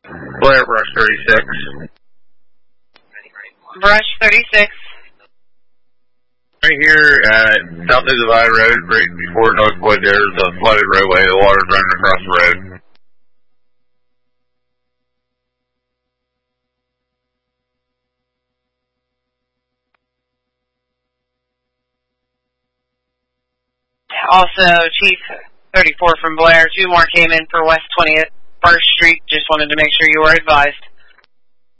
Blair, Brush 36. Brush 36. Right here at South of Divide Road, right before North Wood, there's a flooded roadway. The water's running across the road. Also, Chief 34 from Blair, 2 more came in for West 20th, 1st Street. Just wanted to make sure you were advised.